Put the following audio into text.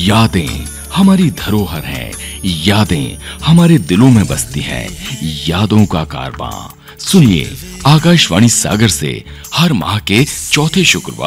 यादें हमारी धरोहर हैं, यादें हमारे दिलों में बसती हैं, यादों का कारवां। सुनिए आकाशवाणी सागर से हर माह के चौथे शुक्रवार